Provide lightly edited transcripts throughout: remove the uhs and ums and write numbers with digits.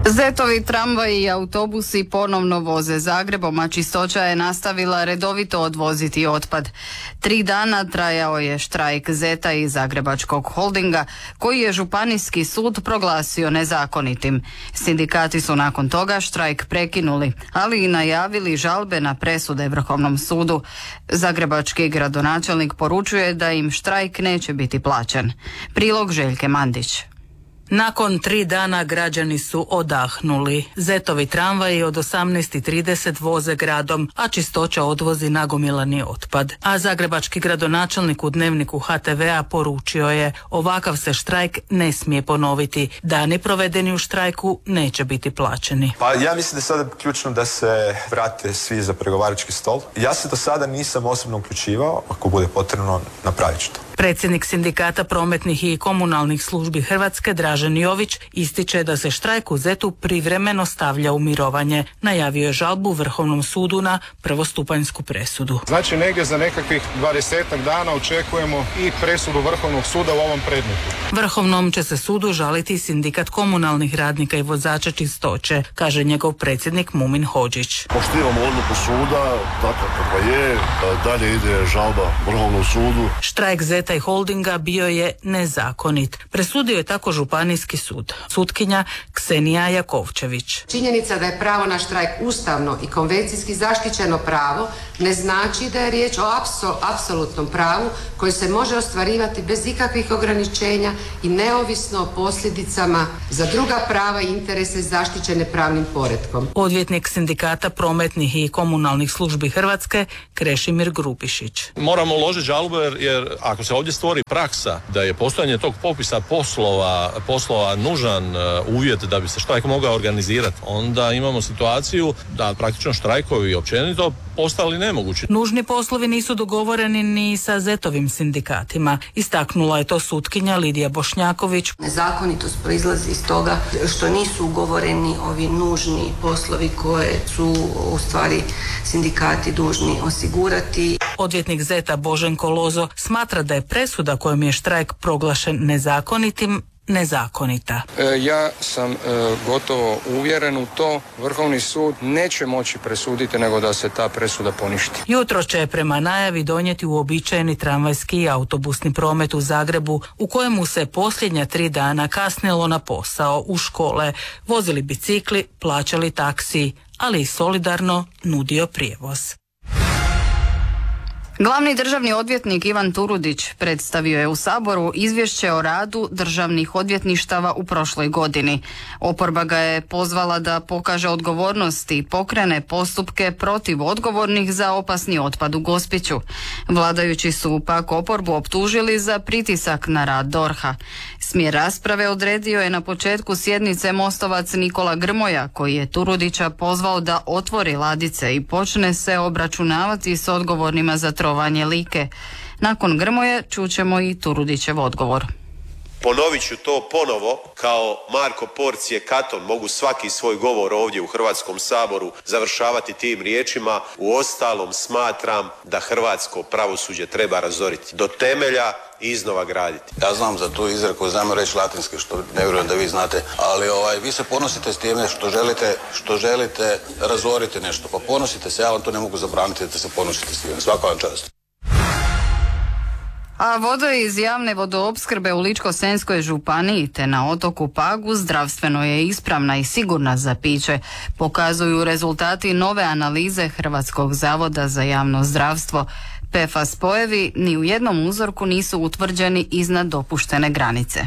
Zetovi tramvaji i autobusi ponovno voze Zagrebom, a Čistoća je nastavila redovito odvoziti otpad. 3 dana trajao je štrajk Zeta i Zagrebačkog holdinga, koji je Županijski sud proglasio nezakonitim. Sindikati su nakon toga štrajk prekinuli, ali i najavili žalbe na presude Vrhovnom sudu. Zagrebački gradonačelnik poručuje da im štrajk neće biti plaćen. Prilog Željke Mandić. Nakon 3 dana građani su odahnuli. Zetovi tramvaji od 18:30 voze gradom, a Čistoća odvozi nagomilani otpad. A zagrebački gradonačelnik u dnevniku HTV-a poručio je: ovakav se štrajk ne smije ponoviti. Dani provedeni u štrajku neće biti plaćeni. Pa ja mislim da je sada ključno da se vrate svi za pregovarački stol. Ja se do sada nisam osobno uključivao, ako bude potrebno napravit ću to. Predsjednik Sindikata prometnih i komunalnih službi Hrvatske Dražen Jović ističe da se štrajk u Zetu privremeno stavlja u mirovanje. Najavio je žalbu Vrhovnom sudu na prvostupanjsku presudu. Znači negdje za nekakvih 20 dana očekujemo i presudu Vrhovnog suda u ovom predmetu. Vrhovnom će se sudu žaliti Sindikat komunalnih radnika i vozača Čistoće, kaže njegov predsjednik Mumin Hodžić. Poštivamo odluku suda, tako kakva je, dalje ide žalba Vrhovnom sudu. Štrajk Zeta i holdinga bio je nezakonit. Presudio je tako Županijski sud. Sutkinja Ksenija Jakovčević. Činjenica da je pravo na štrajk ustavno i konvencijski zaštićeno pravo ne znači da je riječ o apsolutnom pravu koje se može ostvarivati bez ikakvih ograničenja i neovisno o posljedicama za druga prava i interese zaštićene pravnim poretkom. Odvjetnik Sindikata prometnih i komunalnih službi Hrvatske Krešimir Grubišić. Moramo uložiti žalbu jer ako se ovdje stvori praksa da je postojanje tog popisa poslova nužan uvjet da bi se štrajk mogao organizirati, onda imamo situaciju da praktično štrajkovi općenito postali nemogući. Nužni poslovi nisu dogovoreni ni sa Zetovim sindikatima. Istaknula je to sutkinja Lidija Bošnjaković. Nezakonitost proizlazi iz toga što nisu ugovoreni ovi nužni poslovi koje su u stvari sindikati dužni osigurati. Odvjetnik Zeta Boženko Lozo smatra da je presuda kojom je štrajk proglašen nezakonitim nezakonita. Ja sam gotovo uvjeren u to. Vrhovni sud neće moći presuditi nego da se ta presuda poništi. Jutro će prema najavi donijeti uobičajeni tramvajski i autobusni promet u Zagrebu, u kojemu se posljednja 3 dana kasnilo na posao, u škole, vozili bicikli, plaćali taksi, ali i solidarno nudio prijevoz. Glavni državni odvjetnik Ivan Turudić predstavio je u Saboru izvješće o radu državnih odvjetništava u prošloj godini. Oporba ga je pozvala da pokaže odgovornost i pokrene postupke protiv odgovornih za opasni otpad u Gospiću. Vladajući su pak oporbu optužili za pritisak na rad DORH-a. Smjer rasprave odredio je na početku sjednice Mostovac Nikola Grmoja, koji je Turudića pozvao da otvori ladice i počne se obračunavati s odgovornima za trovanje Like. Nakon Grmoje čućemo i Turudićev odgovor. Ponovit ću to ponovo, kao Marko Porcije Katon mogu svaki svoj govor ovdje u Hrvatskom saboru završavati tim riječima: uostalom smatram da hrvatsko pravosuđe treba razoriti do temelja i iznova graditi. Ja znam za tu izreku, znam reći latinski, što ne vjerujem da vi znate, ali vi se ponosite s time što želite razoriti nešto, pa ponosite se, ja vam to ne mogu zabraniti da se ponosite s time. Svaka vam čast. A voda iz javne vodoopskrbe u Ličko-senjskoj županiji te na otoku Pagu zdravstveno je ispravna i sigurna za piće, pokazuju rezultati nove analize Hrvatskog zavoda za javno zdravstvo. PFAS spojevi ni u jednom uzorku nisu utvrđeni iznad dopuštene granice.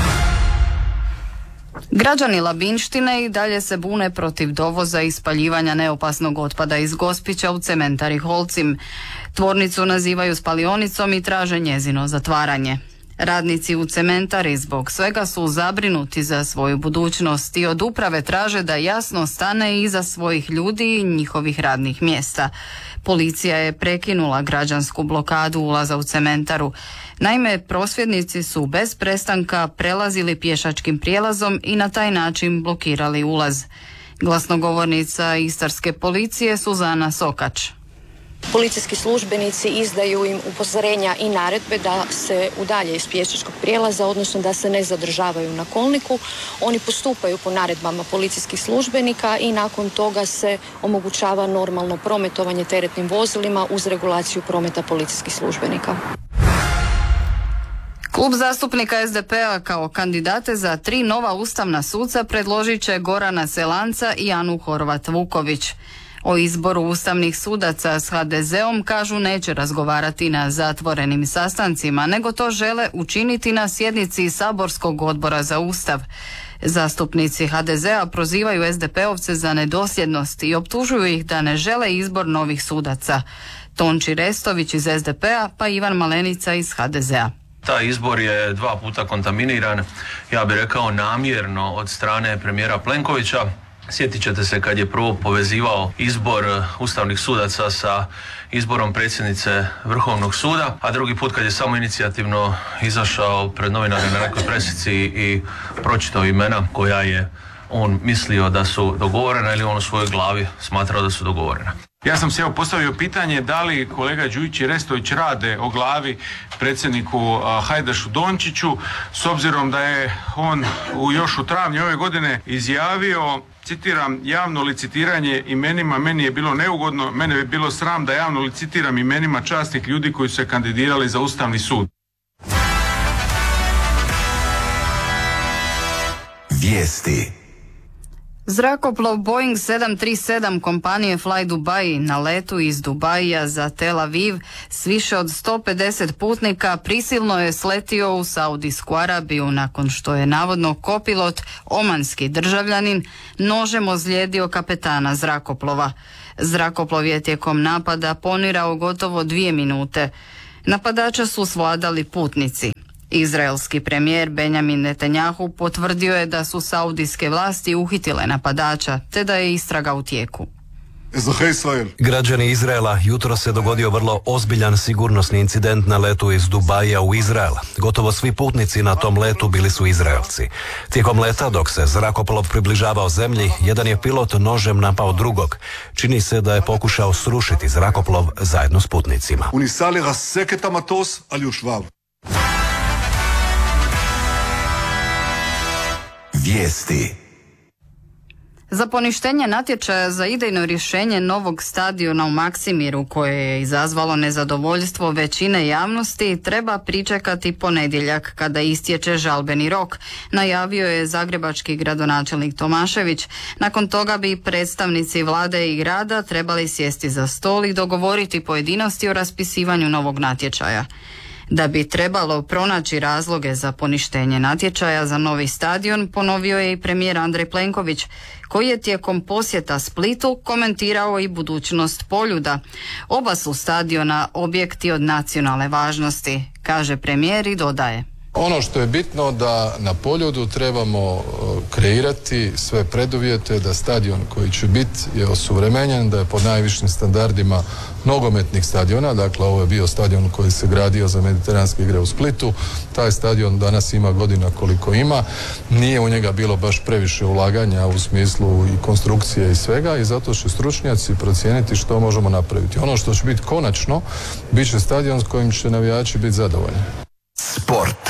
Građani Labinštine i dalje se bune protiv dovoza i spaljivanja neopasnog otpada iz Gospića u cementari Holcim. Tvornicu nazivaju spalionicom i traže njezino zatvaranje. Radnici u cementari zbog svega su zabrinuti za svoju budućnost i od uprave traže da jasno stane iza svojih ljudi i njihovih radnih mjesta. Policija je prekinula građansku blokadu ulaza u cementaru. Naime, prosvjednici su bez prestanka prelazili pješačkim prijelazom i na taj način blokirali ulaz. Glasnogovornica istarske policije Suzana Sokač. Policijski službenici izdaju im upozorenja i naredbe da se udalje iz pješačkog prijelaza, odnosno da se ne zadržavaju na kolniku. Oni postupaju po naredbama policijskih službenika i nakon toga se omogućava normalno prometovanje teretnim vozilima uz regulaciju prometa policijskih službenika. Klub zastupnika SDP-a kao kandidate za 3 nova ustavna suca predložit će Gorana Selanca i Anu Horvat-Vuković. O izboru ustavnih sudaca s HDZ-om kažu neće razgovarati na zatvorenim sastancima, nego to žele učiniti na sjednici Saborskog odbora za Ustav. Zastupnici HDZ-a prozivaju SDP-ovce za nedosljednost i optužuju ih da ne žele izbor novih sudaca. Tonči Restović iz SDP-a pa Ivan Malenica iz HDZ-a. Taj izbor je 2 puta kontaminiran, ja bih rekao namjerno od strane premijera Plenkovića. Sjetit ćete se kad je prvo povezivao izbor ustavnih sudaca sa izborom predsjednice Vrhovnog suda, a drugi put kad je samo inicijativno izašao pred novinare na nekoj presici i pročitao imena koja je on mislio da su dogovorena ili on u svojoj glavi smatrao da su dogovorena. Ja sam se postavio pitanje da li kolega Đujić i Restović rade o glavi predsjedniku Hajdašu Dončiću, s obzirom da je on još u travnju ove godine izjavio, citiram, javno licitiranje imenima meni je bilo neugodno, mene bi bilo sram da javno licitiram imenima časnih ljudi koji su se kandidirali za Ustavni sud. Vijesti. Zrakoplov Boeing 737 kompanije Fly Dubai na letu iz Dubaija za Tel Aviv s više od 150 putnika prisilno je sletio u Saudijsku Arabiju nakon što je navodno kopilot, omanski državljanin, nožem ozlijedio kapetana zrakoplova. Zrakoplov je tijekom napada ponirao gotovo 2 minute. Napadača su svladali putnici. Izraelski premijer Benjamin Netanjahu potvrdio je da su saudijske vlasti uhitile napadača, te da je istraga u tijeku. Građani Izraela, jutro se dogodio vrlo ozbiljan sigurnosni incident na letu iz Dubaija u Izrael. Gotovo svi putnici na tom letu bili su Izraelci. Tijekom leta, dok se zrakoplov približavao zemlji, jedan je pilot nožem napao drugog. Čini se da je pokušao srušiti zrakoplov zajedno s putnicima. Vijesti. Za poništenje natječaja za idejno rješenje novog stadiona u Maksimiru, koje je izazvalo nezadovoljstvo većine javnosti, treba pričekati ponedjeljak kada istječe žalbeni rok, najavio je zagrebački gradonačelnik Tomašević. Nakon toga bi predstavnici vlade i grada trebali sjesti za stol i dogovoriti pojedinosti o raspisivanju novog natječaja. Da bi trebalo pronaći razloge za poništenje natječaja za novi stadion, ponovio je i premijer Andrej Plenković, koji je tijekom posjeta Splitu komentirao i budućnost Poljuda. Oba su stadiona objekti od nacionalne važnosti, kaže premijer i dodaje. Ono što je bitno da na Poljudu trebamo kreirati sve preduvjete da stadion koji će biti je osuvremenjen, da je pod najvišim standardima nogometnih stadiona, dakle ovo je bio stadion koji se gradio za mediteranske igre u Splitu, taj stadion danas ima godina koliko ima, nije u njega bilo baš previše ulaganja u smislu i konstrukcije i svega i zato će stručnjaci procijeniti što možemo napraviti. Ono što će biti konačno, bit će stadion s kojim će navijači biti zadovoljni. Sport.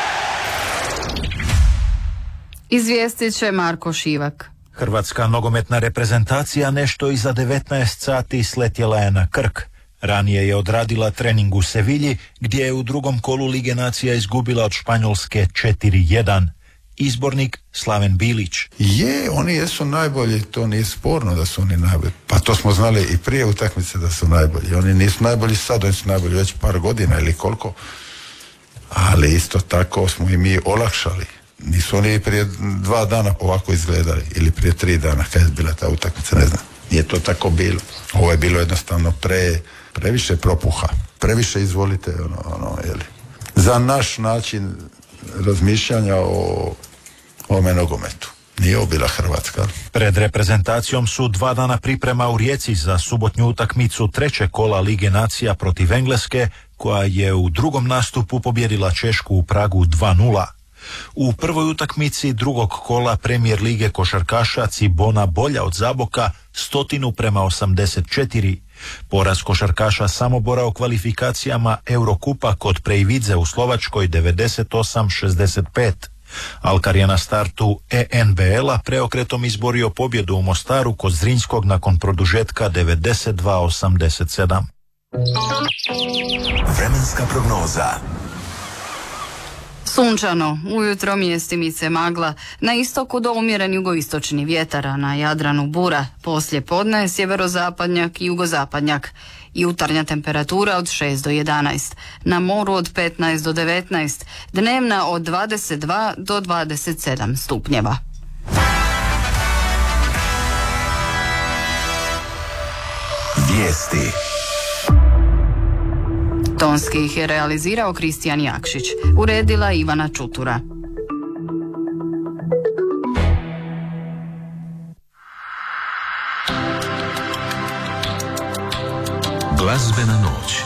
Izvijestit će Marko Šivak. Hrvatska nogometna reprezentacija nešto iza 19 sati sletjela je na Krk. Ranije je odradila trening u Sevilji, gdje je u drugom kolu Lige nacija izgubila od Španjolske 4-1. Izbornik Slaven Bilić. Oni jesu najbolji, to nije sporno da su oni najbolji. Pa to smo znali i prije utakmice da su najbolji. Oni nisu najbolji sad, oni su najbolji već par godina ili koliko. Ali isto tako smo i mi olakšali. Nisu oni prije 2 dana ovako izgledali ili prije 3 dana kad je bila ta utakmica, ne znam. Nije to tako bilo. Ovo je bilo jednostavno previše propuha. Previše izvolite, jeli. Za naš način razmišljanja o ovome nogometu. Nije ovo bila Hrvatska. Pred reprezentacijom su 2 dana priprema u Rijeci za subotnju utakmicu 3. kola Lige nacija protiv Engleske, koja je u drugom nastupu pobjedila Češku u Pragu 2-0. U prvoj utakmici drugog kola Premijer lige košarkaša Cibona bolja od Zaboka 100:84. Poraz košarkaša Samobora u kvalifikacijama Eurokupa kod Prejvidze u Slovačkoj 98-65. Alkar je na startu ENBL-a preokretom izborio pobjedu u Mostaru kod Zrinjskog nakon produžetka 92-87. Vremenska prognoza. Sunčano, ujutro mjestimice magla, na istoku do umjeren jugoistočni vjetar, a na Jadranu bura, poslije podne sjeverozapadnjak i jugozapadnjak. Jutarnja temperatura od 6 do 11, na moru od 15 do 19, dnevna od 22 do 27 stupnjeva. Vijesti. Tonski ih je realizirao Kristijan Jakšić, uredila Ivana Čutura. Glazbena noć.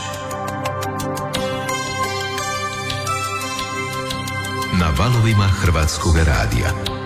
Na valovima Hrvatskog radija.